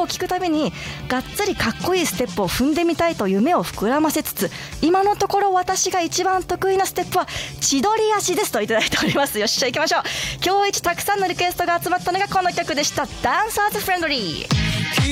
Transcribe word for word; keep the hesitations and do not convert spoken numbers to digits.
を聴くたびにがっつりかっこいいステップを踏んでみたいと夢を膨らませつつ、今のところ私が一番得意なステップは千鳥足ですといただいております。よっしゃ行きましょう。今日一たくさんのリクエストが集まったのがこの曲でした。ダンサーズフレンドリー。